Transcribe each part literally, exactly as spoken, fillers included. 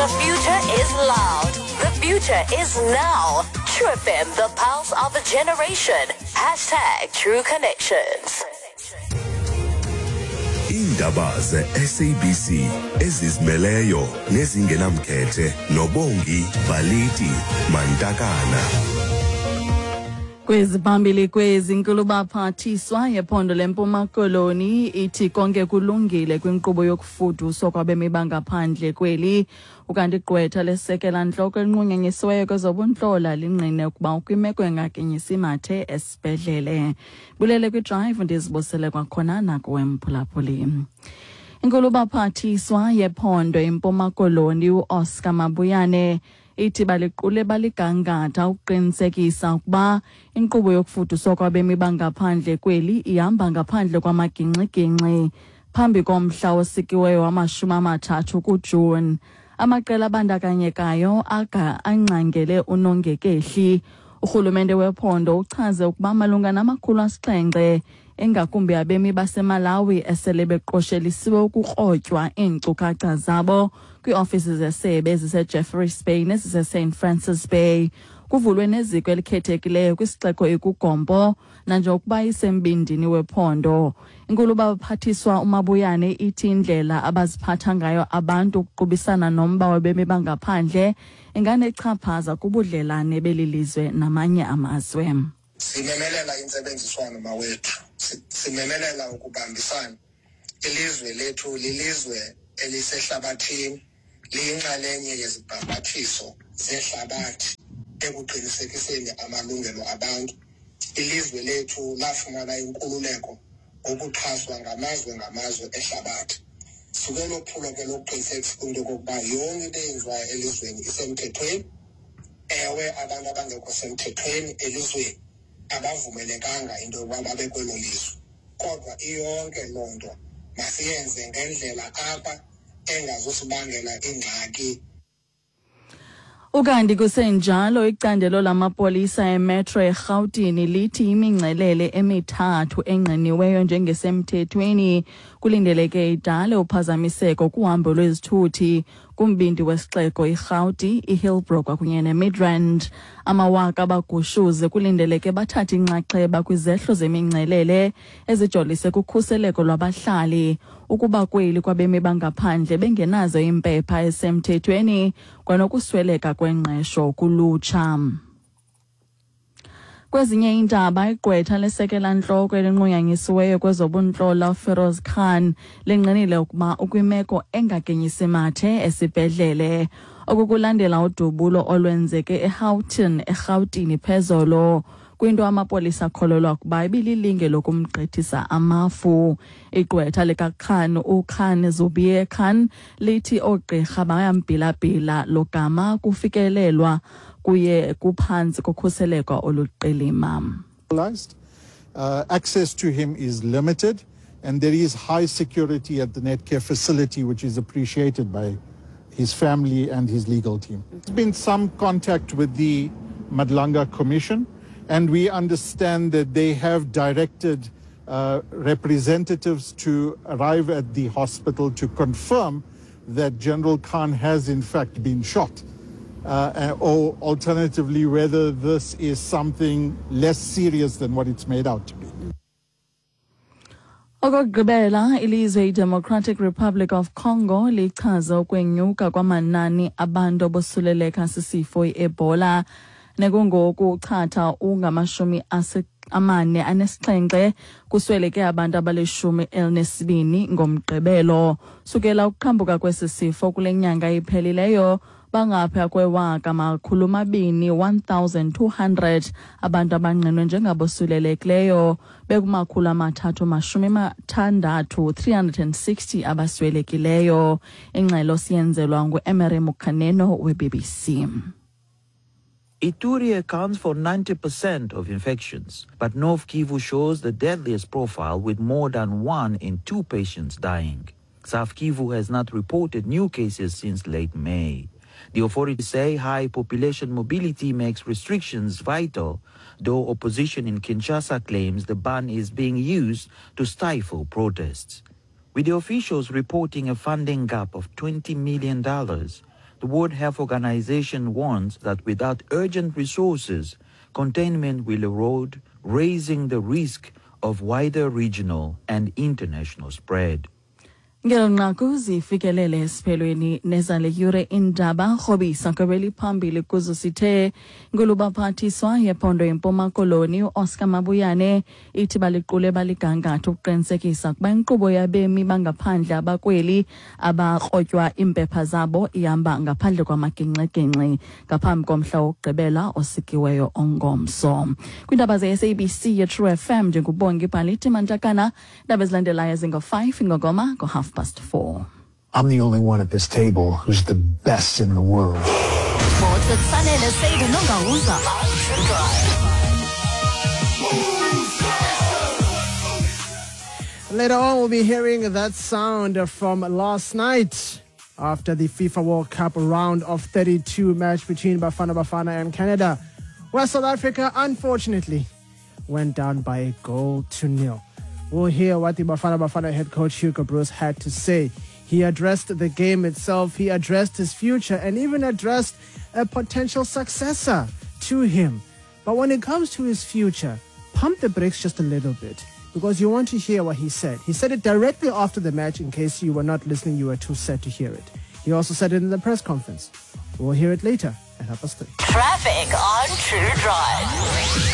The future is loud. The future is now. True F M, the pulse of a generation. Hashtag True Connections. Indaba ze-S A B C ezizimeleyo nezingenamkhethe noBongi Balithi Mantakana. Kwezi phambili kwezi nkulu baphathiswa yephondo leMpuma Koloni ithi konke kulungile kwinkqubo yokufuduswa kwabemi bangaphandle kweli, ukanti igqwetha lesekela ntloko enqunyanyisiweyo kwezobuntlalo lingqine ukuba ukwimeko engakenyisi mathe esibhedlele. Bulele kwi-drive ndizibusele kwakhona nakuwe mphulaphuli. Inkulu baphathiswa yephondo eMpuma Koloni uOscar Mabuyane ithi baliqule baligangatha ukuqinisekisa ukuba inkqubo yokufuduswa kwabemi bangaphandle kweli ihamba ngaphandle kwamagingxi-gingxi phambi komhla osikiweyo wamashumi amathathu kuJuni. Amaqela abandakanyekayo aga angcangele unongekehli. Urhulumente wephondo uchaze ukuba malunga namakhulu asixhenxe engakumbi abemi baseMalawi esele beqoshelisiwe ukukrotywa iinkcukacha zabo kwiiofisi zesebe eziseJeffreys Bay neziseSaint Francis Bay. Kuvulwe neziko elikhethekileyo kwisixeko ikuGompo nanjengokuba isembindini wephondo. Inkulu baphathiswa uMabuyane ithi indlela abaziphatha ngayo abantu ukuqubisana nomba wabemi bangaphandle inganechaphaza kubudlelane belilizwe namanye amazwe. Simemelela intsebenziswano mawethu, simemelela ukubambisana. Ilizwe lethu lilizwe elisehlabathini, liyinxalenye yezibhambathiso zehlabathi ekuqinisekiseni amalungelo abantu. Ilizwe lethu lafumana inkululeko ngokuxhaswa ngamazwe ngamazwe ehlabathi. Sukelo phulo ke lokuqinisekisa into yokokuba yonke into eyenziwayo elizweni isemthethweni. Ewe abantu abangekho semthethweni elizweni abavumelekanga into yokuba babe kwelo lizwe, kodwa iyonke loo nto masiyenze ngendlela apha engazusibangela ingxaki. Ukanti kusenjalo icandelo lamapolisa emetro eGauteng lithi imingcelele emithathu engqiniweyo njengesemthethweni kulindeleke idale uphazamiseko kuhambo lwezithuthi kumbindi wesixeko iGauteng, iHillbrow kwakunye neMidrand. Amawaka abagushuze kulindeleke bathatha inxaxheba kwizehlo zemingcelele ezijolise kukhuseleko lwabahlali, ukuba kweli kwabemi bangaphandle bengenazo impepha esemthethweni kwanokusweleka kwengqesho kulutsha. Kwezinye iindaba, igqwetha lesekela ntloko elinqunyanyisiweyo kwezobuntlalo Feroz Khan linqinile ukuba ukwimeko engakenyisi mathe esibhedlele, okukulandela udubulo olwenzeke eHoughton eGauteng phezolo, kwinto amapolisa akholelwa ukuba ibililinge lokumgqithisa amafu. Igqwetha likaKhan uKhan Zubie Khan lithi oogqirha bayambhilabhila logama kufikelelwa kuye kuphantsi kokhuseleko oluqilima. Uh, access to him is limited and there is high security at the Netcare facility, which is appreciated by his family and his legal team. There's been some contact with the Madlanga Commission, and we understand that they have directed uh, representatives to arrive at the hospital to confirm that General Khan has in fact been shot. Uh, or alternatively, whether this is something less serious than what it's made out to be. Okugqibela, ilizwe iDemocratic Republic of Congo lichaza ukwenyuka kwamanani abantu abosuleleka sisifo iEbola nekungoku uchatha ungamashumi amane anesixhenxe kusweleke abantu abalishumi elinesibini ngomgqibelo. Sukela ukuqhambuka kwesi sifo kule nyanga iphelileyo bangapha kwewaka makhulu mabini one thousand two hundred abantu abanqenwe njengabosulelekileyo bekumakhulu amathathu mashumi mathandathu three hundred sixty abaswelekileyo. Ingxelo siyenzelwa ngu-Emery Mukhaneno we-B B C. Ituri accounts for ninety percent of infections, but North Kivu shows the deadliest profile with more than one in two patients dying. South Kivu has not reported new cases since late May. The authorities say high population mobility makes restrictions vital, though opposition in Kinshasa claims the ban is being used to stifle protests. With the officials reporting a funding gap of twenty million dollars, The World Health Organization warns that without urgent resources, containment will erode, raising the risk of wider regional and international spread. Ngelonqaku zifikelele esiphelweni nezale yure indaba khobisa kweli phambili kuzo sithe ngolubaphathiswa yephondo eMpuma Koloni uOscar Mabuyane ithi baliqule baligangatho ukuqinisekisa kuba inkqubo yabemi bangaphandle abakweli abakrotywa impepha zabo ihamba ngaphandle kwamaginxe-ginxe ngaphambi komhla wokugqibela osikiweyo ongomso. Kwindaba ze-S A B C ye-True F M njengubongi Bhaliti Mantakana, indaba ezilandelayo zingo-five ingogoma ngo-half past four. I'm the only one at this table who's the best in the world. Later on, we'll be hearing that sound from last night after the FIFA World Cup round of thirty-two match between Bafana Bafana and Canada, where South Africa, unfortunately, went down by a goal to nil. We'll hear what the Bafana Bafana head coach Hugo Broos had to say. He addressed the game itself, he addressed his future, and even addressed a potential successor to him. But when it comes to his future, pump the brakes just a little bit, because you want to hear what he said. He said it directly after the match. In case you were not listening, you were too sad to hear it. He also said it in the press conference. We'll hear it later at half past three. Traffic on True Drive.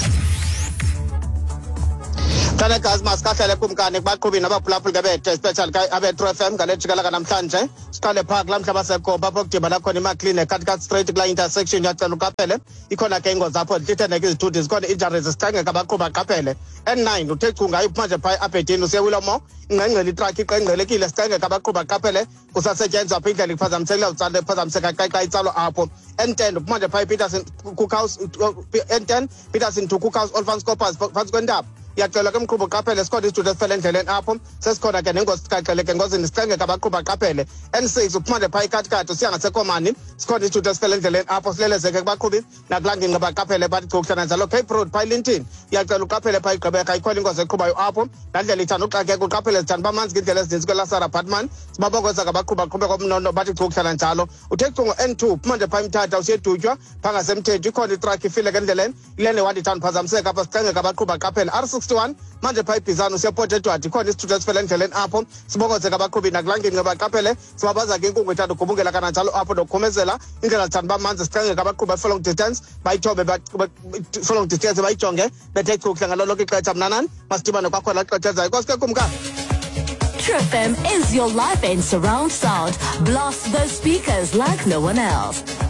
Tanekazi masikahlele kumkani baqhubi nabaphulaphuli ke special ka abe True F M ngale jikala namhlanje siqale park lamhlaba sekomba apho kudibana khona iMaclean eCatcat Street kula intersection yacela uqaphele ikhona ke ingozi apho zithetheke izithuthi zikhona injuries zicenge kabaqhuba aqaphele N nine uthe cunga iphuma nje pha abhedini usewilomo ingqengqele itruck iqengqelekile sicenge kabaqhuba aqaphele kusasetyenzwa apha indlela iphazamisekile utsale iphazamiseka xa itsalo apho N ten uphuma nje pha Peterson Cookhouse N ten Peterson to Cookhouse Olfans Coppers phansi kwentaba yacela ke mqhubo qaphele sikhona isithuthi esifele endleleni apho sesikhona ke nengozi siqaqeleke ngozini sicenge kabaqhuba qaphele N six uphuma nje pha iKatkat usiya ngasekomani sikhona isithuthi esifele endleleni apho silelezeke kubaqhubi nakulangini ngabaqaphele bathi ngokuhlana njalo Cape Road pha eLinton yacela uqaphele pha iGqibeka ikhona ingozi eqhubayo apho nandlela ithanda uxakeka uqaphele zithanda bamanzi ngendlela ezininzi kwelasara Batman sibabongoza kabaqhuba qhube komnono bathi ngokuhlana njalo uthe cungo N two uphuma nje pha imthatha usiyedutywa pha ngasemthetho ikhona itruck ifile ke endleleni ilene wandi ithanda phazamiseka apha sicenge kabaqhuba qaphele R sixty-one manje pha ibhizana usiyaport Edward ikhona isithuthi esifele endleleni apho sibongoze kabaqhubi nakulangeni ngabaqaphele sibabaza ke inkungu ethanda ukugubungela kananjalo apho nokukhomezela indlela zithanda bamanzi sicenge kabaqhuba following distance bayithobe following distance bayijonge bethe chukuhle ngalo lonke ixesha mnanani masidibane kwakhona xexezayo kwasike kumka. True F M is your life and surround sound. Blast those speakers like no one else.